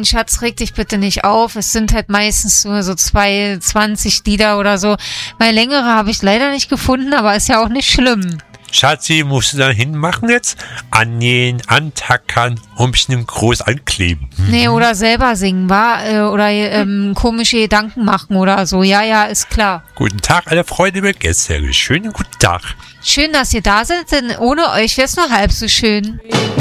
Schatz, reg dich bitte nicht auf. Es sind halt meistens nur so 20 Lieder oder so. Meine längere habe ich leider nicht gefunden, aber ist ja auch nicht schlimm. Schatzi, musst du da hinmachen jetzt? Annähen, antackern und ein bisschen groß ankleben. Nee, oder selber singen, oder komische Gedanken machen oder so. Ja, ist klar. Guten Tag, alle Freunde mit Gäste. Schönen guten Tag. Schön, dass ihr da seid, denn ohne euch wäre es nur halb so schön.